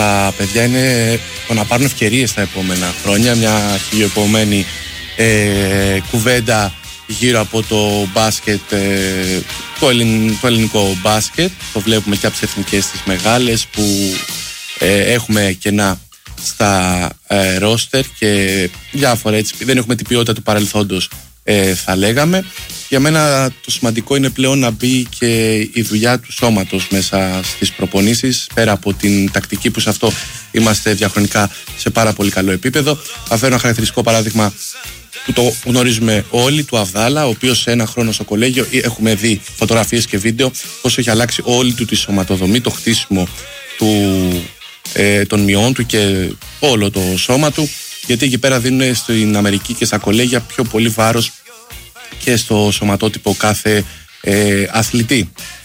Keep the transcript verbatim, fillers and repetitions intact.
Τα παιδιά είναι το να πάρουν ευκαιρίες τα επόμενα χρόνια. Μια χιλιοεπόμενη ε, κουβέντα γύρω από το μπάσκετ, ε, το, ελλην, το ελληνικό μπάσκετ. Το βλέπουμε και από τις εθνικές τις μεγάλες που ε, έχουμε κενά στα ε, ρόστερ και διάφορα έτσι. Δεν έχουμε την ποιότητα του παρελθόντος, ε, θα λέγαμε. Για μένα το σημαντικό είναι πλέον να μπει και η δουλειά του σώματος μέσα στις προπονήσεις, πέρα από την τακτική που σε αυτό είμαστε διαχρονικά σε πάρα πολύ καλό επίπεδο. Θα φέρω ένα χαρακτηριστικό παράδειγμα που το γνωρίζουμε όλοι, του Αβδάλα, ο οποίος σε ένα χρόνο στο κολέγιο έχουμε δει φωτογραφίες και βίντεο πώς έχει αλλάξει όλη του τη σωματοδομή, το χτίσιμο του, ε, των μειών του και όλο το σώμα του, γιατί εκεί πέρα δίνουν στην Αμερική και στα κολέγια πιο πολύ βάρος και στο σωματότυπο κάθε ε, αθλητή.